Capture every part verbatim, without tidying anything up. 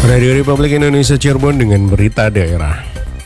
Radio Republik Indonesia Cirebon dengan berita daerah.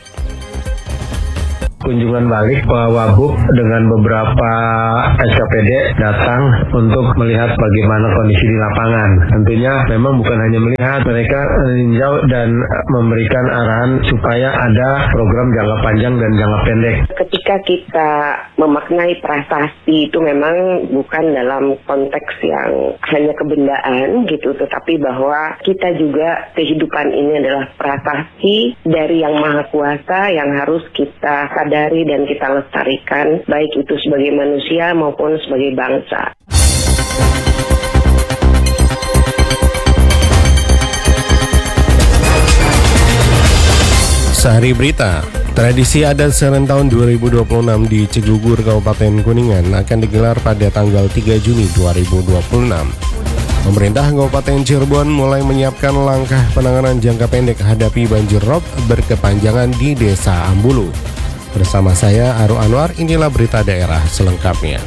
Kunjungan balik Pak Wagub dengan beberapa S K P D datang untuk melihat bagaimana kondisi di lapangan. Tentunya memang bukan hanya melihat, mereka meninjau dan memberikan arahan supaya ada program jangka panjang dan jangka pendek. Ketika kita memaknai prasasti itu memang bukan dalam konteks yang hanya kebendaan gitu, tetapi bahwa kita juga kehidupan ini adalah prasasti dari Yang Maha Kuasa yang harus kita sadari dan kita lestarikan, baik itu sebagai manusia maupun sebagai bangsa. Sehari berita, tradisi adat Serentahun dua ribu dua puluh enam di Cigugur, Kabupaten Kuningan akan digelar pada tanggal tiga Juni dua ribu dua puluh enam. Pemerintah Kabupaten Cirebon mulai menyiapkan langkah penanganan jangka pendek hadapi banjir rob berkepanjangan di Desa Ambulu. Bersama saya Aru Anwar, inilah berita daerah selengkapnya.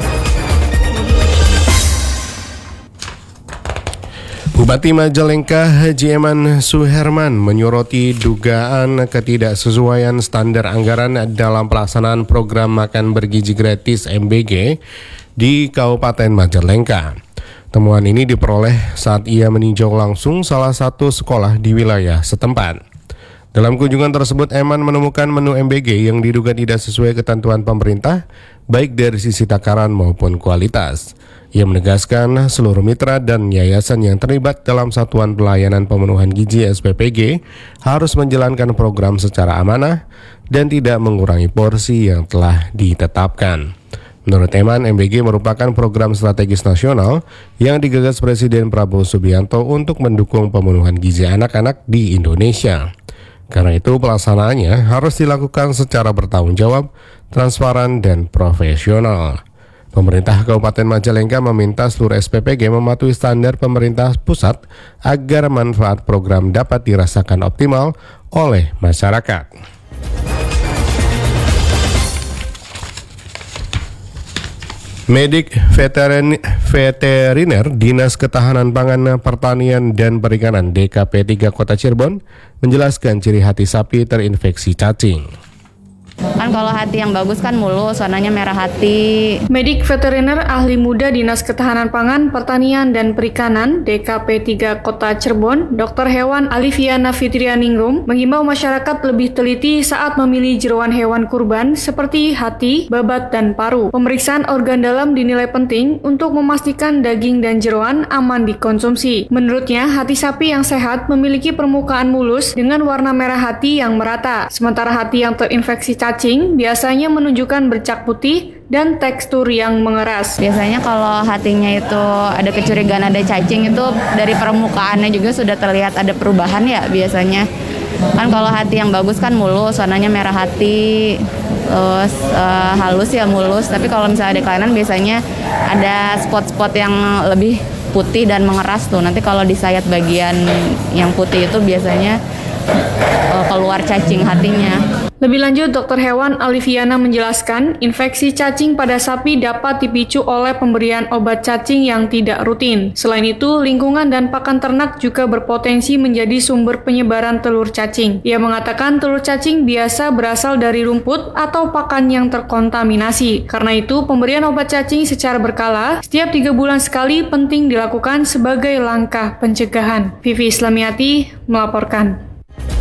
Bupati Majalengka Haji Eman Suherman menyoroti dugaan ketidaksesuaian standar anggaran dalam pelaksanaan program makan bergizi gratis M B G di Kabupaten Majalengka. Temuan ini diperoleh saat ia meninjau langsung salah satu sekolah di wilayah setempat. Dalam kunjungan tersebut, Eman menemukan menu M B G yang diduga tidak sesuai ketentuan pemerintah, baik dari sisi takaran maupun kualitas. Ia menegaskan seluruh mitra dan yayasan yang terlibat dalam Satuan Pelayanan Pemenuhan Gizi S P P G harus menjalankan program secara amanah dan tidak mengurangi porsi yang telah ditetapkan. Menurut Eman, M B G merupakan program strategis nasional yang digagas Presiden Prabowo Subianto untuk mendukung pemenuhan gizi anak-anak di Indonesia. Karena itu pelaksanaannya harus dilakukan secara bertanggung jawab, transparan, dan profesional. Pemerintah Kabupaten Majalengka meminta seluruh S P P G mematuhi standar pemerintah pusat agar manfaat program dapat dirasakan optimal oleh masyarakat. Medik veterin, veteriner Dinas Ketahanan Pangan, Pertanian, dan Perikanan D K P tiga Kota Cirebon menjelaskan ciri hati sapi terinfeksi cacing. Kan kalau hati yang bagus kan mulus, warnanya merah hati. Medik veteriner ahli muda Dinas Ketahanan Pangan, Pertanian, dan Perikanan D K P tiga Kota Cirebon, Dokter Hewan Aliviana Fitrianingrum, mengimbau masyarakat lebih teliti saat memilih jeroan hewan kurban seperti hati, babat, dan paru. Pemeriksaan organ dalam dinilai penting untuk memastikan daging dan jeroan aman dikonsumsi. Menurutnya, hati sapi yang sehat memiliki permukaan mulus dengan warna merah hati yang merata, sementara hati yang terinfeksi cacing biasanya menunjukkan bercak putih dan tekstur yang mengeras. Biasanya kalau hatinya itu ada kecurigaan ada cacing, itu dari permukaannya juga sudah terlihat ada perubahan ya biasanya. Kan kalau hati yang bagus kan mulus, warnanya merah hati, terus uh, halus ya mulus. Tapi kalau misalnya ada kelainan biasanya ada spot-spot yang lebih putih dan mengeras tuh. Nanti kalau di sayat bagian yang putih itu biasanya uh, keluar cacing hatinya. Lebih lanjut, Dokter Hewan Aliviana menjelaskan, infeksi cacing pada sapi dapat dipicu oleh pemberian obat cacing yang tidak rutin. Selain itu, lingkungan dan pakan ternak juga berpotensi menjadi sumber penyebaran telur cacing. Ia mengatakan telur cacing biasa berasal dari rumput atau pakan yang terkontaminasi. Karena itu, pemberian obat cacing secara berkala setiap tiga bulan sekali penting dilakukan sebagai langkah pencegahan. Vivi Islamiati melaporkan.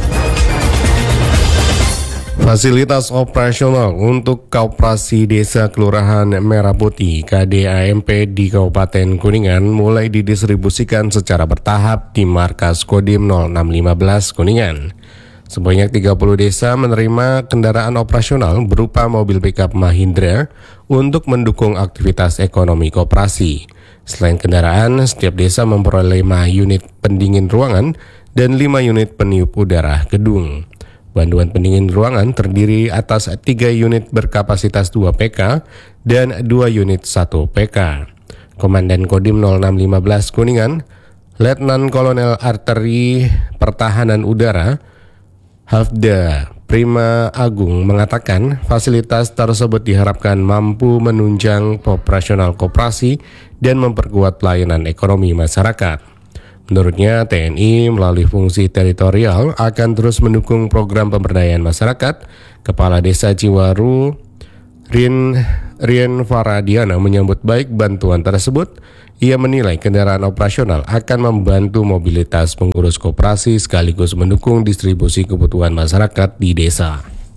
Fasilitas operasional untuk Koperasi Desa Kelurahan Merah Putih K D A M P di Kabupaten Kuningan mulai didistribusikan secara bertahap di markas Kodim nol enam lima belas Kuningan. Sebanyak tiga puluh desa menerima kendaraan operasional berupa mobil pickup Mahindra untuk mendukung aktivitas ekonomi koperasi. Selain kendaraan, setiap desa memperoleh lima unit pendingin ruangan dan lima unit peniup udara gedung. Bantuan pendingin ruangan terdiri atas tiga unit berkapasitas dua P K dan dua unit satu P K. Komandan Kodim nol enam lima belas Kuningan, Letnan Kolonel Arteri Pertahanan Udara, Hafda Prima Agung mengatakan fasilitas tersebut diharapkan mampu menunjang operasional koperasi dan memperkuat pelayanan ekonomi masyarakat. Menurutnya, T N I melalui fungsi teritorial akan terus mendukung program pemberdayaan masyarakat. Kepala Desa Ciwaru, Rien, Rien Faradiana menyambut baik bantuan tersebut. Ia menilai kendaraan operasional akan membantu mobilitas pengurus koperasi sekaligus mendukung distribusi kebutuhan masyarakat di desa.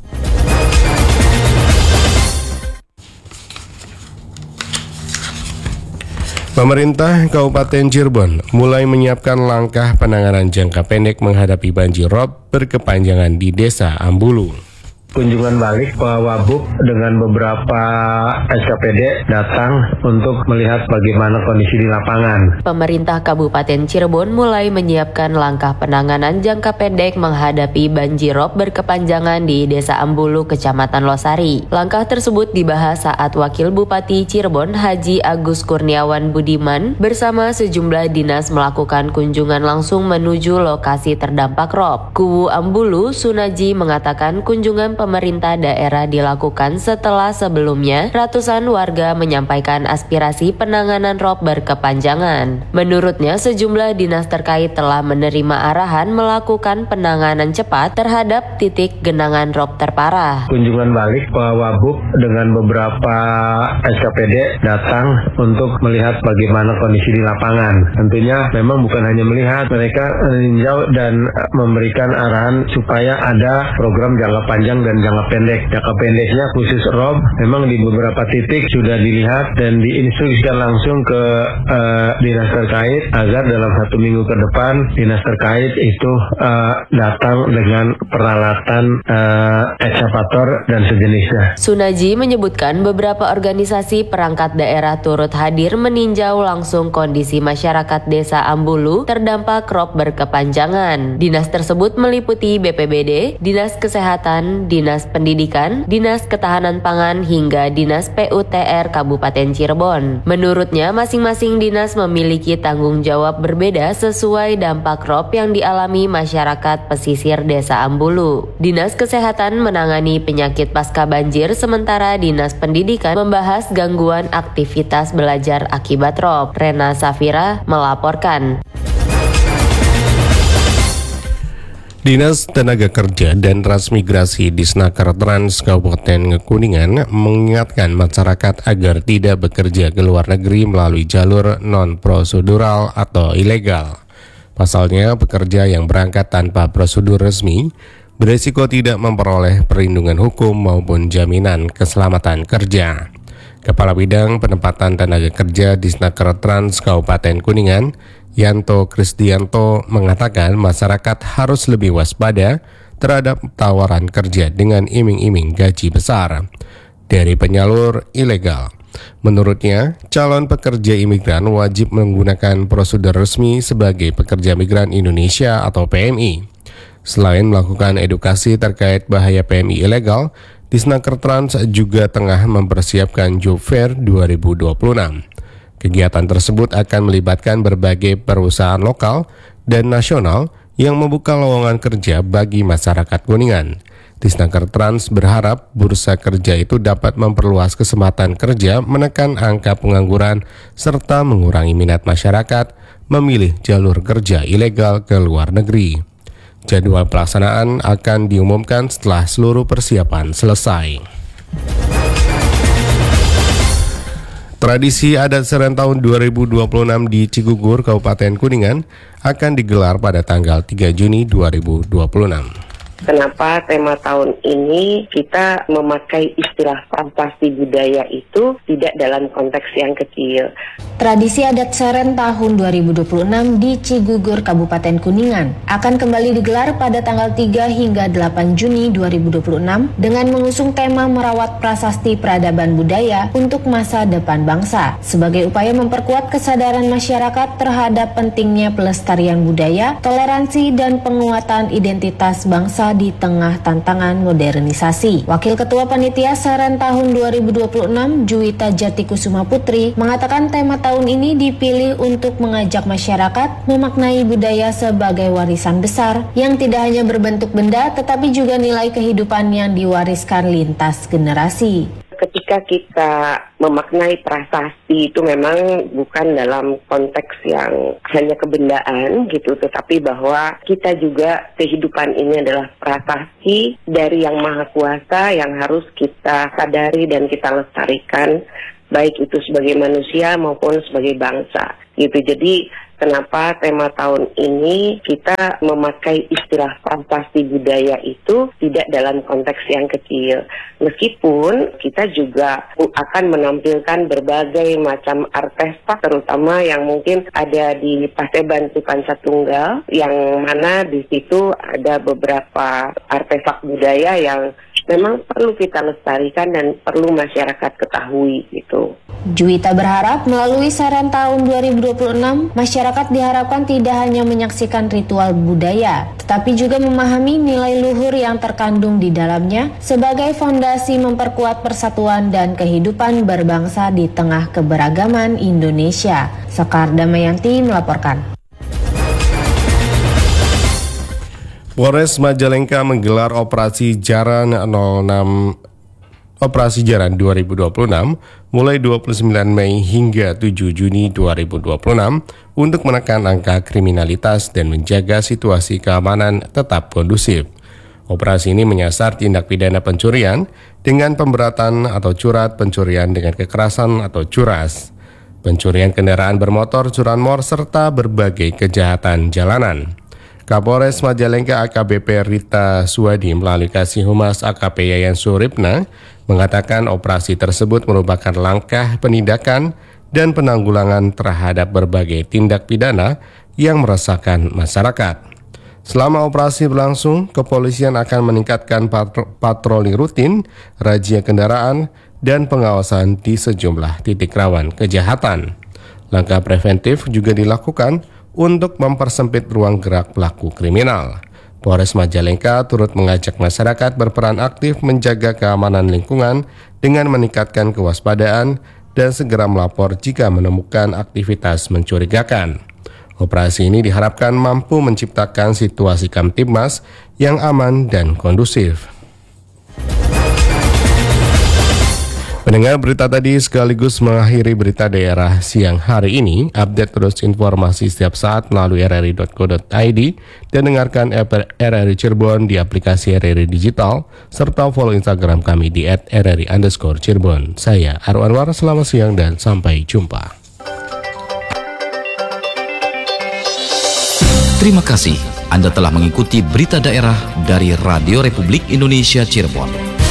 Pemerintah Kabupaten Cirebon mulai menyiapkan langkah penanganan jangka pendek menghadapi banjir rob berkepanjangan di Desa Ambulu. Kunjungan balik Pak Wabub dengan beberapa S K P D datang untuk melihat bagaimana kondisi di lapangan. Pemerintah Kabupaten Cirebon mulai menyiapkan langkah penanganan jangka pendek menghadapi banjirop berkepanjangan di Desa Ambulu, Kecamatan Losari. Langkah tersebut dibahas saat Wakil Bupati Cirebon Haji Agus Kurniawan Budiman bersama sejumlah dinas melakukan kunjungan langsung menuju lokasi terdampak rob. Kuwu Ambulu, Sunaji mengatakan kunjungan pemerintah daerah dilakukan setelah sebelumnya ratusan warga menyampaikan aspirasi penanganan rob berkepanjangan. Menurutnya, sejumlah dinas terkait telah menerima arahan melakukan penanganan cepat terhadap titik genangan rob terparah. Kunjungan balik Pak Wabub dengan beberapa S K P D datang untuk melihat bagaimana kondisi di lapangan. Tentunya memang bukan hanya melihat, mereka meninjau dan memberikan arahan supaya ada program jangka panjang dan jangka pendek. Jangka pendeknya khusus rob memang di beberapa titik sudah dilihat dan diinstruksikan langsung ke uh, dinas terkait agar dalam satu minggu ke depan dinas terkait itu uh, datang dengan peralatan uh, ekskavator dan sejenisnya. Sunaji menyebutkan beberapa organisasi perangkat daerah turut hadir meninjau langsung kondisi masyarakat Desa Ambulu terdampak rob berkepanjangan. Dinas tersebut meliputi B P B D, Dinas Kesehatan, Dinas Pendidikan, Dinas Ketahanan Pangan, hingga Dinas P U T R Kabupaten Cirebon. Menurutnya, masing-masing dinas memiliki tanggung jawab berbeda sesuai dampak rob yang dialami masyarakat pesisir Desa Ambulu. Dinas Kesehatan menangani penyakit pasca banjir, sementara Dinas Pendidikan membahas gangguan aktivitas belajar akibat rob. Rena Safira melaporkan. Dinas Tenaga Kerja dan Transmigrasi Disnaker Trans Kabupaten Kuningan mengingatkan masyarakat agar tidak bekerja ke luar negeri melalui jalur non-prosedural atau ilegal. Pasalnya, pekerja yang berangkat tanpa prosedur resmi beresiko tidak memperoleh perlindungan hukum maupun jaminan keselamatan kerja. Kepala Bidang Penempatan Tenaga Kerja Disnaker Trans Kabupaten Kuningan, Yanto Kristianto, mengatakan masyarakat harus lebih waspada terhadap tawaran kerja dengan iming-iming gaji besar dari penyalur ilegal. Menurutnya, calon pekerja imigran wajib menggunakan prosedur resmi sebagai pekerja migran Indonesia atau P M I. Selain melakukan edukasi terkait bahaya P M I ilegal, Disnaker Trans juga tengah mempersiapkan Job Fair dua ribu dua puluh enam. Kegiatan tersebut akan melibatkan berbagai perusahaan lokal dan nasional yang membuka lowongan kerja bagi masyarakat Kuningan. Disnaker Trans berharap bursa kerja itu dapat memperluas kesempatan kerja, menekan angka pengangguran, serta mengurangi minat masyarakat memilih jalur kerja ilegal ke luar negeri. Jadwal pelaksanaan akan diumumkan setelah seluruh persiapan selesai. Tradisi adat Seren tahun dua ribu dua puluh enam di Cigugur, Kabupaten Kuningan akan digelar pada tanggal tiga Juni dua ribu dua puluh enam. Kenapa tema tahun ini kita memakai istilah prasasti budaya itu tidak dalam konteks yang kecil. Tradisi adat Seren tahun dua ribu dua puluh enam di Cigugur, Kabupaten Kuningan akan kembali digelar pada tanggal tiga hingga delapan Juni dua ribu dua puluh enam dengan mengusung tema merawat prasasti peradaban budaya untuk masa depan bangsa sebagai upaya memperkuat kesadaran masyarakat terhadap pentingnya pelestarian budaya, toleransi, dan penguatan identitas bangsa di tengah tantangan modernisasi. Wakil Ketua Panitia Seren tahun dua ribu dua puluh enam, Juwita Jatikusuma Putri, mengatakan tema tahun ini dipilih untuk mengajak masyarakat memaknai budaya sebagai warisan besar yang tidak hanya berbentuk benda tetapi juga nilai kehidupan yang diwariskan lintas generasi. ketika kita memaknai prasasti itu memang bukan dalam konteks yang hanya kebendaan gitu, tetapi bahwa kita juga kehidupan ini adalah prasasti dari Yang Maha Kuasa yang harus kita sadari dan kita lestarikan, baik itu sebagai manusia maupun sebagai bangsa gitu. Jadi kenapa tema tahun ini kita memakai istilah prasasti budaya itu tidak dalam konteks yang kecil. Meskipun kita juga akan menampilkan berbagai macam artefak, terutama yang mungkin ada di Paseban Tupanca Tunggal, yang mana di situ ada beberapa artefak budaya yang memang perlu kita lestarikan dan perlu masyarakat ketahui gitu. Juwita berharap melalui Seren tahun dua ribu dua puluh enam, masyarakat diharapkan tidak hanya menyaksikan ritual budaya, tetapi juga memahami nilai luhur yang terkandung di dalamnya sebagai fondasi memperkuat persatuan dan kehidupan berbangsa di tengah keberagaman Indonesia. Sekar Damayanti melaporkan. Polres Majalengka menggelar operasi Jaran nol enam Operasi Jaran dua ribu dua puluh enam mulai dua puluh sembilan Mei hingga tujuh Juni dua ribu dua puluh enam untuk menekan angka kriminalitas dan menjaga situasi keamanan tetap kondusif. Operasi ini menyasar tindak pidana pencurian dengan pemberatan atau curat pencurian dengan kekerasan atau curas, pencurian kendaraan bermotor, curanmor, serta berbagai kejahatan jalanan. Kapolres Majalengka A K B P Rita Suwadi melalui Kasih Humas A K P Yayan Suripna mengatakan operasi tersebut merupakan langkah penindakan dan penanggulangan terhadap berbagai tindak pidana yang meresahkan masyarakat. Selama operasi berlangsung, kepolisian akan meningkatkan patro- patroli rutin, razia kendaraan, dan pengawasan di sejumlah titik rawan kejahatan. Langkah preventif juga dilakukan untuk mempersempit ruang gerak pelaku kriminal. Polres Majalengka turut mengajak masyarakat berperan aktif menjaga keamanan lingkungan dengan meningkatkan kewaspadaan dan segera melapor jika menemukan aktivitas mencurigakan. Operasi ini diharapkan mampu menciptakan situasi Kamtibmas yang aman dan kondusif. Pendengar, berita tadi sekaligus mengakhiri berita daerah siang hari ini. Update terus informasi setiap saat melalui r r i dot co dot i d dan dengarkan R R I Cirebon di aplikasi R R I Digital serta follow Instagram kami di at r r i underscore cirebon. Saya Aru Anwar, selamat siang dan sampai jumpa. Terima kasih Anda telah mengikuti berita daerah dari Radio Republik Indonesia Cirebon.